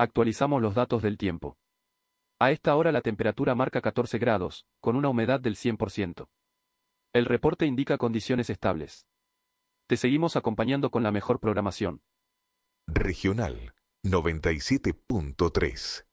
Actualizamos los datos del tiempo. A esta hora la temperatura marca 14 grados, con una humedad del 100%. El reporte indica condiciones estables. Te seguimos acompañando con la mejor programación. Regional 97.3